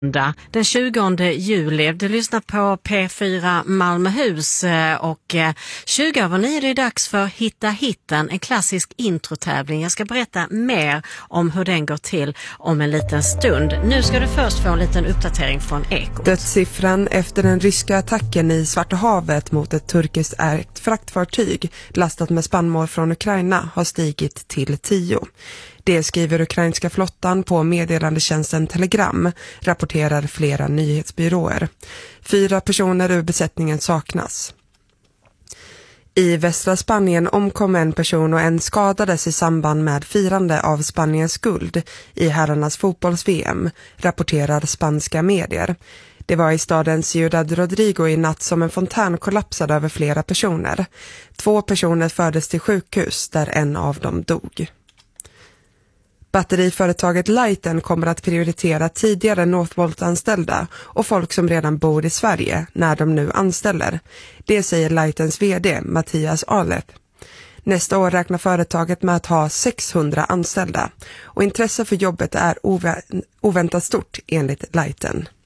Den 20 juli. Du lyssnar på P4 Malmöhus och 20:09 är det dags för Hitta hitten, en klassisk introtävling. Jag ska berätta mer om hur den går till om en liten stund. Nu ska du först få en liten uppdatering från Ekot. Dödssiffran efter den ryska attacken i Svarta havet mot ett turkiskt ägt fraktfartyg lastat med spannmål från Ukraina har stigit till 10. Det skriver ukrainska flottan på meddelandetjänsten Telegram, rapporterar flera nyhetsbyråer. 4 personer ur besättningen saknas. I västra Spanien omkom en person och en skadades i samband med firande av Spaniens guld i herrarnas fotbolls-VM, rapporterar spanska medier. Det var i staden Ciudad Rodrigo i natt som en fontän kollapsade över flera personer. 2 personer fördes till sjukhus där en av dem dog. Batteriföretaget Lighten kommer att prioritera tidigare Northvolt-anställda och folk som redan bor i Sverige när de nu anställer. Det säger Lightens vd Mattias Alep. Nästa år räknar företaget med att ha 600 anställda och intresse för jobbet är oväntat stort enligt Lighten.